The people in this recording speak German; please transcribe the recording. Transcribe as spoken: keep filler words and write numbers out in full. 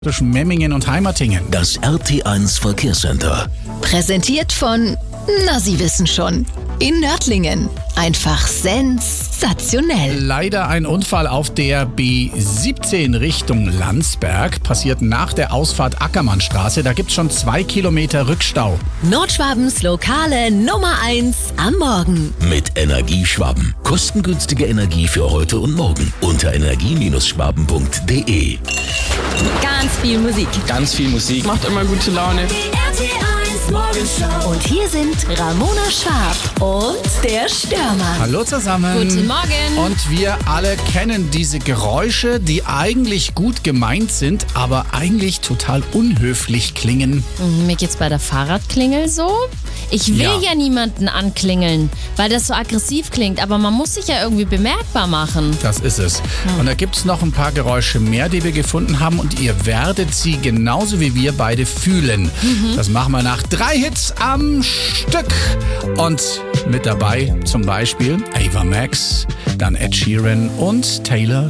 zwischen Memmingen und Heimatingen. Das R T eins Verkehrscenter. Präsentiert von, na Sie wissen schon, in Nördlingen. Einfach sensationell. Leider ein Unfall auf der B siebzehn Richtung Landsberg. Passiert nach der Ausfahrt Ackermannstraße. Da gibt's schon zwei Kilometer Rückstau. Nordschwabens lokale Nummer eins am Morgen. Mit Energieschwaben. Kostengünstige Energie für heute und morgen. Unter energie schwaben punkt de. Ganz viel Musik. Ganz viel Musik. Macht immer gute Laune. Die R T eins Morgenshow. Und hier sind Ramona Schwab und der Stürmer. Hallo zusammen. Guten Morgen. Und wir alle kennen diese Geräusche, die eigentlich gut gemeint sind, aber eigentlich total unhöflich klingen. Mir geht's bei der Fahrradklingel so. Ich will Ja. ja. niemanden anklingeln, weil das so aggressiv klingt, aber man muss sich ja irgendwie bemerkbar machen. Das ist es. Und da gibt's noch ein paar Geräusche mehr, die wir gefunden haben und ihr werdet sie genauso wie wir beide fühlen. Das machen wir nach drei Hits am Stück. Und mit dabei zum Beispiel Ava Max, dann Ed Sheeran und Taylor